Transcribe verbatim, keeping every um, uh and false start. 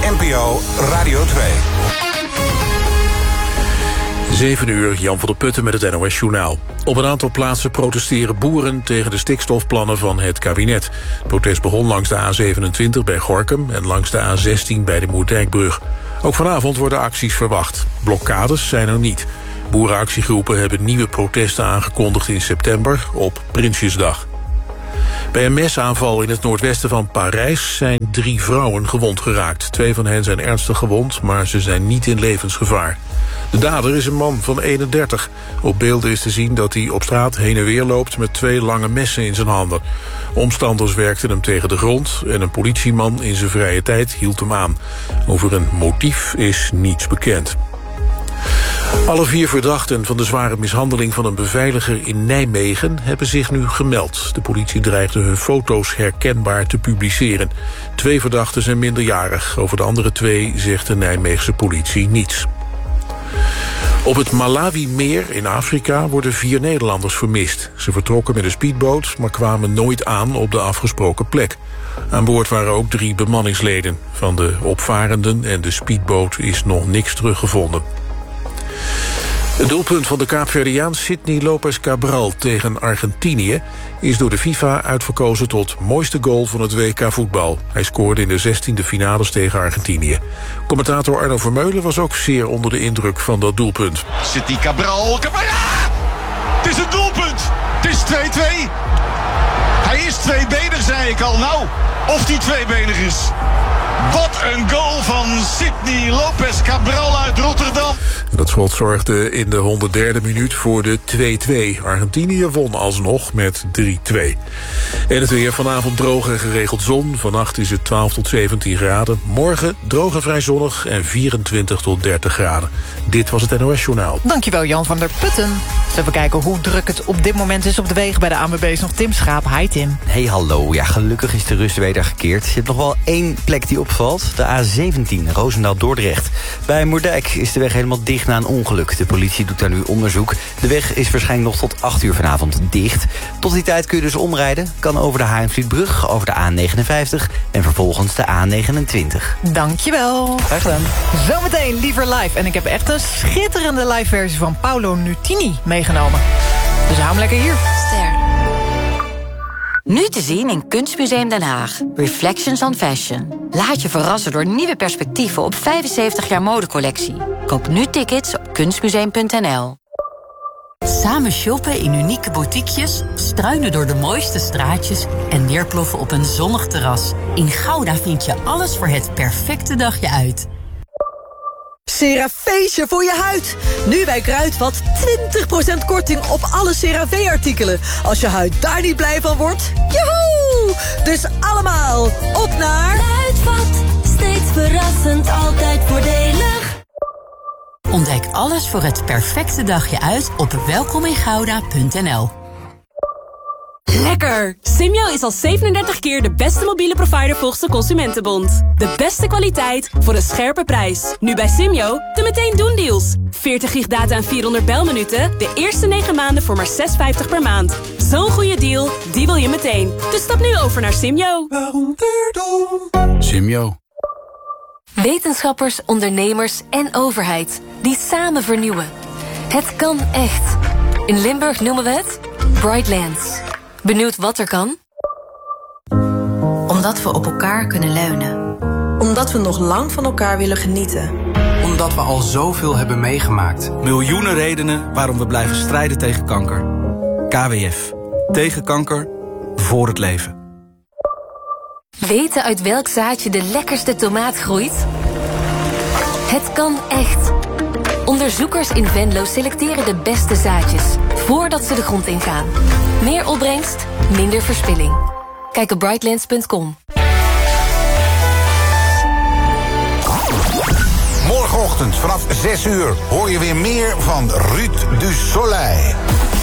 N P O Radio twee. zeven uur, Jan van der Putten met het N O S-journaal. Op een aantal plaatsen protesteren boeren tegen de stikstofplannen van het kabinet. Het protest begon langs de A zevenentwintig bij Gorinchem en langs de A zestien bij de Moerdijkbrug. Ook vanavond worden acties verwacht. Blokkades zijn er niet. Boerenactiegroepen hebben nieuwe protesten aangekondigd in september op Prinsjesdag. Bij een mesaanval in het noordwesten van Parijs zijn drie vrouwen gewond geraakt. Twee van hen zijn ernstig gewond, maar ze zijn niet in levensgevaar. De dader is een man van eenendertig. Op beelden is te zien dat hij op straat heen en weer loopt met twee lange messen in zijn handen. Omstanders werkten hem tegen de grond en een politieman in zijn vrije tijd hield hem aan. Over een motief is niets bekend. Alle vier verdachten van de zware mishandeling van een beveiliger in Nijmegen hebben zich nu gemeld. De politie dreigde hun foto's herkenbaar te publiceren. Twee verdachten zijn minderjarig. Over de andere twee zegt de Nijmeegse politie niets. Op het Malawi-meer in Afrika worden vier Nederlanders vermist. Ze vertrokken met een speedboot, maar kwamen nooit aan op de afgesproken plek. Aan boord waren ook drie bemanningsleden. Van de opvarenden en de speedboot is nog niks teruggevonden. Het doelpunt van de Kaapverdiaan Sidney Lopez Cabral tegen Argentinië is door de FIFA uitverkozen tot mooiste goal van het W K voetbal. Hij scoorde in de zestiende finales tegen Argentinië. Commentator Arno Vermeulen was ook zeer onder de indruk van dat doelpunt. Sidney Cabral, Cabral, ja! Het is een doelpunt! Het is twee-twee! Hij is tweebenig, zei ik al. Nou, of die tweebenig is. Wat een goal van Sidney Lopez Cabral uit Rotterdam. Dat schot zorgde in de honderdderde minuut voor de twee-twee. Argentinië won alsnog met drie-twee. En het weer vanavond droog en geregeld zon. Vannacht is het twaalf tot zeventien graden. Morgen droog en vrij zonnig en vierentwintig tot dertig graden. Dit was het N O S-journaal. Dankjewel Jan van der Putten. Dus even kijken hoe druk het op dit moment is op de wegen bij de A N W B. Nog Tim Schaap. Hi Tim. Hey hallo. Ja, gelukkig is de rust weer gekeerd. Je hebt nog wel één plek die opvalt. De A zeventien, Roosendaal-Dordrecht. Bij Moerdijk is de weg helemaal dicht na een ongeluk. De politie doet daar nu onderzoek. De weg is waarschijnlijk nog tot acht uur vanavond dicht. Tot die tijd kun je dus omrijden. Kan over de Haarlemmerbrug, over de A negenenvijftig... en vervolgens de A negenentwintig. Dankjewel. Graag gedaan. Zometeen liever live. En ik heb echt een schitterende live versie van Paolo Nutini meegenomen. Dus hou hem lekker hier. Ster. Nu te zien in Kunstmuseum Den Haag. Reflections on Fashion. Laat je verrassen door nieuwe perspectieven op vijfenzeventig jaar modecollectie. Koop nu tickets op kunstmuseum punt n l. Samen shoppen in unieke boutiquejes, struinen door de mooiste straatjes en neerploffen op een zonnig terras. In Gouda vind je alles voor het perfecte dagje uit. CeraVeetje voor je huid. Nu bij Kruidvat twintig procent korting op alle CeraVe-artikelen. Als je huid daar niet blij van wordt, joehoe! Dus allemaal op naar Kruidvat. Steeds verrassend, altijd voordelig. Ontdek alles voor het perfecte dagje uit op welkomingouda punt n l. Lekker! Simyo is al zevenendertig keer de beste mobiele provider volgens de Consumentenbond. De beste kwaliteit voor een scherpe prijs. Nu bij Simyo de meteen doen deals. veertig gig data en vierhonderd belminuten. De eerste negen maanden voor maar zes vijftig per maand. Zo'n goede deal, die wil je meteen. Dus stap nu over naar Simyo. Simyo. Wetenschappers, ondernemers en overheid die samen vernieuwen. Het kan echt. In Limburg noemen we het Brightlands. Benieuwd wat er kan? Omdat we op elkaar kunnen leunen. Omdat we nog lang van elkaar willen genieten. Omdat we al zoveel hebben meegemaakt. Miljoenen redenen waarom we blijven strijden tegen kanker. K W F. Tegen kanker. Voor het leven. Weten uit welk zaadje de lekkerste tomaat groeit? Het kan echt. Onderzoekers in Venlo selecteren de beste zaadjes voordat ze de grond ingaan. Meer opbrengst, minder verspilling. Kijk op brightlands punt com. Morgenochtend vanaf zes uur hoor je weer meer van Ruud du Soleil.